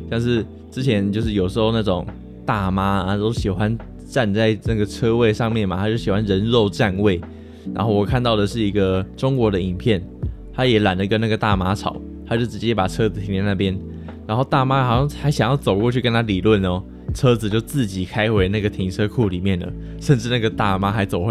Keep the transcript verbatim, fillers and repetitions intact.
像是之前就是有时候那种大妈啊都喜欢站在那个车位上面嘛，她就喜欢人肉站位。然后我看到的是一个中国的影片，她也懒得跟那个大妈吵，她就直接把车子停在那边，然后大妈好像还想要走过去跟她理论哦，车子就自己开回那个停车库里面了，甚至那个大妈还走回来